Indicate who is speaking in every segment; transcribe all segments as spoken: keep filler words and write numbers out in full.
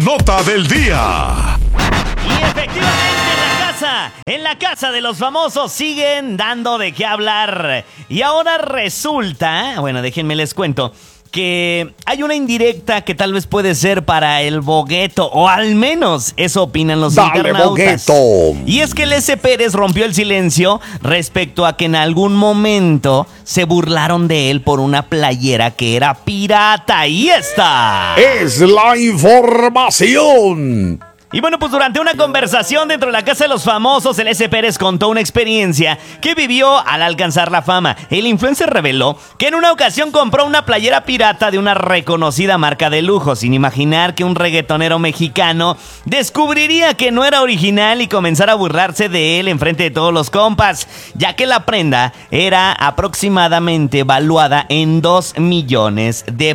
Speaker 1: nota del día.
Speaker 2: Y efectivamente en la casa, en la casa de los famosos siguen dando de qué hablar. Y ahora resulta, bueno, déjenme les cuento, que hay una indirecta que tal vez puede ser para el Bogueto, o al menos eso opinan los
Speaker 3: Dale,
Speaker 2: internautas.
Speaker 3: Bogueto.
Speaker 2: Y es que el S. Pérez rompió el silencio respecto a que en algún momento se burlaron de él por una playera que era pirata. ¡Ahí está!
Speaker 3: Es la información.
Speaker 2: Y bueno, pues durante una conversación dentro de la casa de los famosos, el S. Pérez contó una experiencia que vivió al alcanzar la fama. El influencer reveló que en una ocasión compró una playera pirata de una reconocida marca de lujo, sin imaginar que un reggaetonero mexicano descubriría que no era original y comenzara a burlarse de él enfrente de todos los compas, ya que la prenda era aproximadamente valuada en dos millones de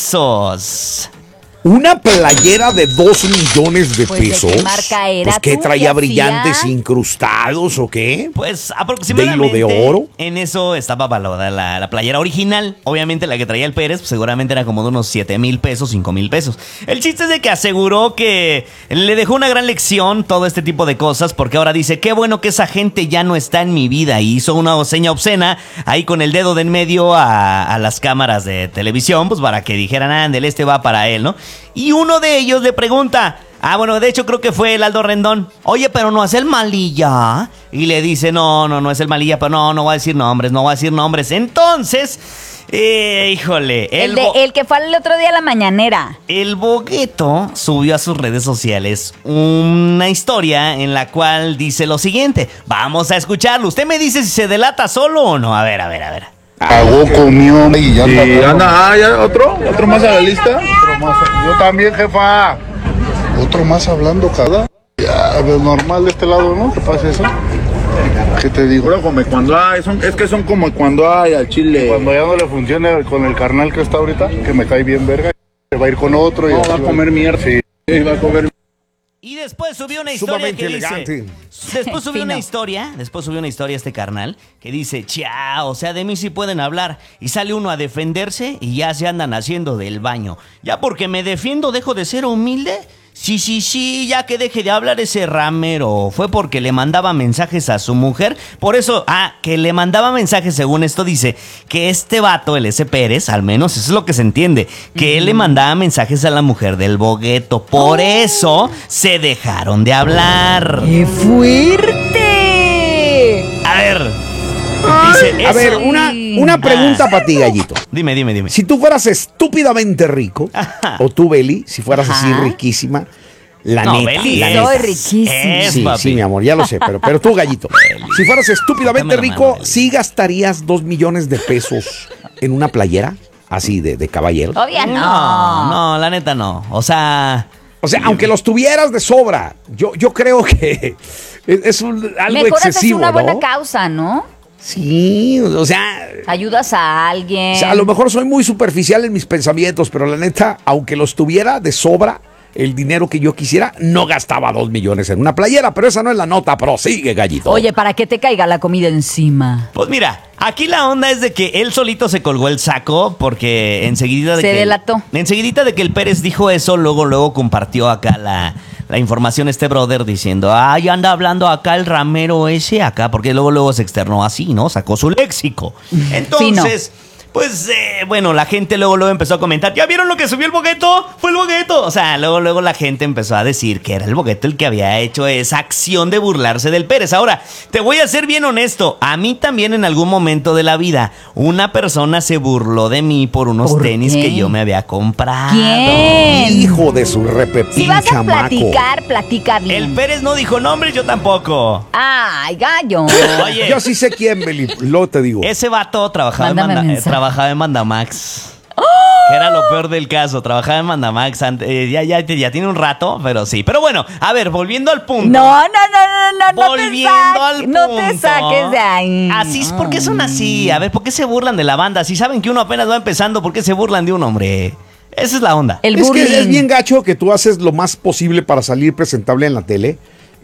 Speaker 2: pesos.
Speaker 3: Una playera de dos millones de
Speaker 4: Pues, ¿de
Speaker 3: pesos.
Speaker 4: qué marca era?
Speaker 3: Pues, ¿qué
Speaker 4: ¿Tú
Speaker 3: traía
Speaker 4: qué
Speaker 3: brillantes
Speaker 4: hacía?
Speaker 3: incrustados o qué?
Speaker 2: Pues aproximadamente
Speaker 3: ¿De hilo de oro?
Speaker 2: en eso estaba valorada la, la playera original. Obviamente la que traía el Pérez pues, seguramente era como de unos siete mil pesos, cinco mil pesos. El chiste es de que aseguró que le dejó una gran lección todo este tipo de cosas, porque ahora dice, qué bueno que esa gente ya no está en mi vida, y hizo una seña obscena ahí con el dedo de en medio a, a las cámaras de televisión, pues para que dijeran, ándale, este va para él, ¿no? Y uno de ellos le pregunta, ah, bueno, de hecho creo que fue el Aldo Rendón, oye, pero no es el Malilla. Y le dice, no, no, no es el Malilla, pero no, no voy a decir nombres, no voy a decir nombres. Entonces, eh, híjole.
Speaker 4: El,
Speaker 2: El,
Speaker 4: de,
Speaker 2: bo-
Speaker 4: el que fue el otro día a la mañanera.
Speaker 2: el Bogueto subió a sus redes sociales una historia en la cual dice lo siguiente. Vamos a escucharlo. Usted me dice si se delata solo o no. A ver, a ver, a ver.
Speaker 5: Pagó, comió y ya
Speaker 6: Y
Speaker 5: anda.
Speaker 6: anda, ah, ya, otro, otro más a la lista.
Speaker 5: Otro más. Yo también, jefa. Otro más hablando cada. Ya, pues, normal de este lado, ¿no? ¿Qué pasa eso? ¿Qué te digo?
Speaker 6: Puro como cuando hay, son, es que son como cuando hay al chile.
Speaker 5: Cuando ya no le funcione con el carnal que está ahorita, que me cae bien verga, se va a ir con otro y
Speaker 6: No,
Speaker 5: así
Speaker 6: va a comer mierda.
Speaker 5: Sí.
Speaker 6: Sí, va a comer.
Speaker 2: Y después subió una historia
Speaker 3: Sumamente
Speaker 2: que
Speaker 3: elegante.
Speaker 2: dice... Después subió
Speaker 4: Fino.
Speaker 2: una historia, después subió una historia este carnal que dice, chao, o sea, de mí sí pueden hablar. Y sale uno a defenderse y ya se andan haciendo del baño. Ya porque me defiendo dejo de ser humilde. Sí, sí, sí, ya que deje de hablar ese ramero. Fue porque le mandaba mensajes a su mujer. Por eso, ah, que le mandaba mensajes, según esto dice, que este vato, el S. Pérez, al menos eso es lo que se entiende, que él le mandaba mensajes a la mujer del Bogueto. Por eso se dejaron de hablar.
Speaker 4: ¡Qué fuerte!
Speaker 2: A ver. Dice
Speaker 3: A
Speaker 2: eso.
Speaker 3: ver, una, una pregunta
Speaker 2: Ah.
Speaker 3: para ti, Gallito.
Speaker 2: Dime, dime, dime.
Speaker 3: Si tú fueras estúpidamente rico, o tú, Beli, si fueras así
Speaker 4: Ajá.
Speaker 3: riquísima, la
Speaker 2: No,
Speaker 3: neta,
Speaker 2: Beli
Speaker 3: la
Speaker 2: es-
Speaker 3: neta.
Speaker 4: Soy riquísima.
Speaker 2: Es,
Speaker 3: Sí,
Speaker 2: papi.
Speaker 3: sí, mi amor, ya lo sé, pero, pero tú, Gallito, si fueras estúpidamente
Speaker 2: Dame la
Speaker 3: rico,
Speaker 2: mano, Beli.
Speaker 3: ¿sí gastarías dos millones de pesos en una playera? Así, de, de caballero.
Speaker 4: Obvio no.
Speaker 2: No, no, la neta no. O sea...
Speaker 3: O sea, aunque los tuvieras de sobra, yo, yo creo que es, es un- algo
Speaker 4: Mejor haces
Speaker 3: excesivo,
Speaker 4: una buena
Speaker 3: ¿no?
Speaker 4: causa, ¿no?
Speaker 3: Sí, o sea,
Speaker 4: Ayudas a alguien.
Speaker 3: o sea, a lo mejor soy muy superficial en mis pensamientos, pero la neta, aunque los tuviera de sobra, el dinero que yo quisiera, no gastaba dos millones en una playera, pero esa no es la nota, prosigue, Gallito.
Speaker 4: Oye, para que te caiga la comida encima.
Speaker 2: Pues mira, aquí la onda es de que él solito se colgó el saco porque enseguida de
Speaker 4: Se
Speaker 2: que...
Speaker 4: delató.
Speaker 2: Enseguidita de que el Pérez dijo eso, luego, luego compartió acá la, la información este brother diciendo, ay, anda hablando acá el ramero ese acá, porque luego, luego se externó así, ¿no? Sacó su léxico. Entonces... Pues, eh, bueno, la gente luego, luego empezó a comentar, ¿ya vieron lo que subió el Bogueto? ¡Fue el Bogueto! O sea, luego, luego la gente empezó a decir que era el Bogueto el que había hecho esa acción de burlarse del Pérez. Ahora, te voy a ser bien honesto, a mí también en algún momento de la vida, una persona se burló de mí por unos
Speaker 4: ¿Por
Speaker 2: tenis
Speaker 4: qué?
Speaker 2: que yo me había comprado.
Speaker 4: ¿Quién?
Speaker 3: Hijo de su repepín
Speaker 4: Si vas a
Speaker 3: chamaco.
Speaker 4: platicar, platica bien.
Speaker 2: El Pérez no dijo nombres, yo tampoco.
Speaker 4: Ay, gallo.
Speaker 2: Oye,
Speaker 3: Yo sí sé quién, Beli, luego te digo.
Speaker 2: ese vato trabajaba en,
Speaker 4: Mándame
Speaker 2: Manda- eh,
Speaker 4: mensaje.
Speaker 2: trabajaba en Mandamax. Que era lo peor del caso. Trabajaba en Mandamax. ant- eh, ya, ya, ya tiene un rato, pero sí. Pero bueno, a ver, volviendo al punto.
Speaker 4: No, no, no, no, no, no
Speaker 2: Volviendo
Speaker 4: te saques,
Speaker 2: al
Speaker 4: no
Speaker 2: punto.
Speaker 4: te saques de ahí.
Speaker 2: Así es, ¿por qué son así? A ver, ¿por qué se burlan de la banda? Si saben que uno apenas va empezando, ¿por qué se burlan de un hombre? Esa es la onda.
Speaker 4: El
Speaker 3: Es
Speaker 4: bullying.
Speaker 3: que es bien gacho que tú haces lo más posible para salir presentable en la tele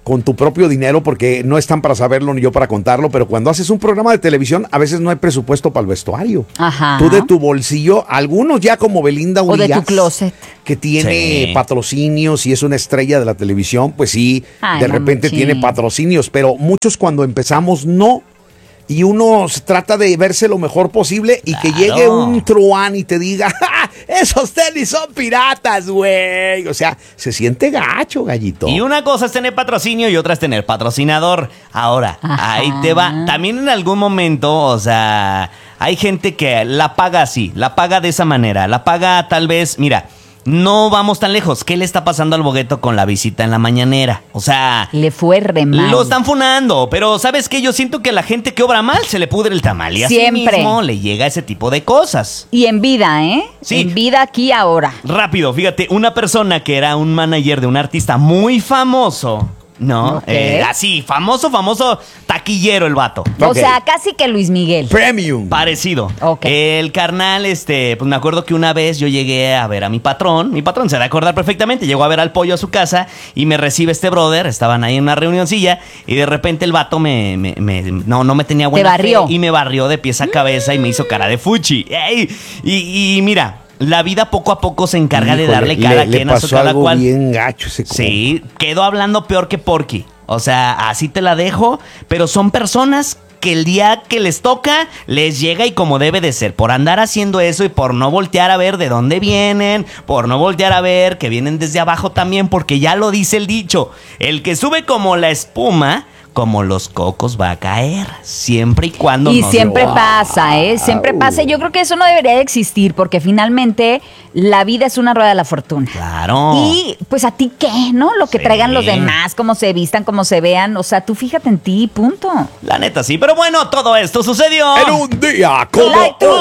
Speaker 3: con tu propio dinero, porque no están para saberlo ni yo para contarlo, pero cuando haces un programa de televisión, a veces no hay presupuesto para el vestuario.
Speaker 4: Ajá.
Speaker 3: Tú de tu bolsillo, algunos ya como Belinda
Speaker 4: O de
Speaker 3: Urias,
Speaker 4: tu closet.
Speaker 3: que tiene
Speaker 2: Sí.
Speaker 3: patrocinios y es una estrella de la televisión, pues sí,
Speaker 4: Ay,
Speaker 3: de repente
Speaker 4: mamuchín.
Speaker 3: tiene patrocinios, pero muchos cuando empezamos no. Y uno se trata de verse lo mejor posible y que
Speaker 2: Claro.
Speaker 3: llegue un truán y te diga, ¡ja! Esos tenis son piratas, güey. O sea, se siente gacho, gallito.
Speaker 2: Y una cosa es tener patrocinio y otra es tener patrocinador. Ahora,
Speaker 4: Ajá.
Speaker 2: ahí te va. También en algún momento, o sea, hay gente que la paga así, la paga de esa manera, la paga tal vez, mira, no vamos tan lejos. ¿Qué le está pasando al Bogueto con la visita en la mañanera? O sea,
Speaker 4: Le fue re mal.
Speaker 2: lo están funando, pero ¿sabes qué? Yo siento que a la gente que obra mal se le pudre el tamal y así
Speaker 4: Siempre.
Speaker 2: mismo le llega ese tipo de cosas.
Speaker 4: Y en vida, ¿eh?
Speaker 2: Sí.
Speaker 4: En vida aquí ahora.
Speaker 2: Rápido, fíjate, una persona que era un manager de un artista muy famoso, ¿no?
Speaker 4: Ok.
Speaker 2: Eh, así, famoso, famoso, taquillero el vato.
Speaker 4: O
Speaker 3: Ok.
Speaker 4: sea, casi que Luis Miguel.
Speaker 3: Premium.
Speaker 2: Parecido.
Speaker 4: Ok.
Speaker 2: El carnal, este, pues me acuerdo que una vez yo llegué a ver a mi patrón. Mi patrón se va a acordar perfectamente. Llegó a ver al pollo a su casa y me recibe este brother. Estaban ahí en una reunioncilla y de repente el vato me, me- me- no, no me tenía buena
Speaker 4: barrió.
Speaker 2: fe y me barrió de pies a cabeza y me hizo cara de fuchi. ¡Ey! Y, y mira, la vida poco a poco se encarga de
Speaker 3: Híjole,
Speaker 2: darle
Speaker 3: le-
Speaker 2: cada
Speaker 3: le
Speaker 2: quien a su
Speaker 3: pasó
Speaker 2: cada
Speaker 3: algo
Speaker 2: cual.
Speaker 3: bien gacho ese compa.
Speaker 2: Sí, quedó hablando peor que Porky. O sea, así te la dejo, pero son personas que el día que les toca, les llega y como debe de ser. Por andar haciendo eso y por no voltear a ver de dónde vienen, por no voltear a ver que vienen desde abajo también, porque ya lo dice el dicho, el que sube como la espuma, como los cocos va a caer, siempre y cuando
Speaker 4: Y
Speaker 2: no se-
Speaker 4: siempre pasa, ¿eh? Siempre pasa. Yo creo que eso no debería de existir porque finalmente la vida es una rueda de la fortuna.
Speaker 2: Claro.
Speaker 4: Y pues a ti qué, ¿no? Lo que
Speaker 2: Sí.
Speaker 4: traigan los demás, cómo se vistan, cómo se vean. O sea, tú fíjate en ti, punto.
Speaker 2: La neta sí, pero bueno, todo esto sucedió.
Speaker 3: En un día como
Speaker 4: Like
Speaker 3: hoy.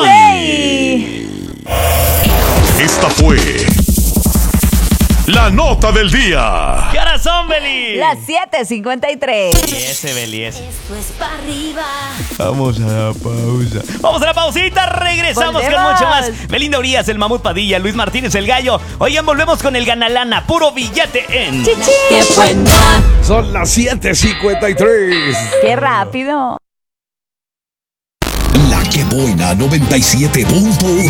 Speaker 4: today.
Speaker 1: Esta fue la nota del día.
Speaker 2: ¿Qué horas son, Beli?
Speaker 4: Las siete cincuenta y tres.
Speaker 2: Y ese, Beli, ese.
Speaker 7: Esto es para arriba.
Speaker 2: Vamos a la pausa. Vamos a la pausita, regresamos
Speaker 4: Volvemos.
Speaker 2: con mucho más. Belinda Urias, el Mamut Padilla, Luis Martínez, el Gallo. Oigan, volvemos con el Ganalana, puro billete en...
Speaker 7: ¡Qué buena!
Speaker 3: Son las siete cincuenta y tres.
Speaker 4: Qué rápido.
Speaker 8: La que buena noventa y siete punto uno.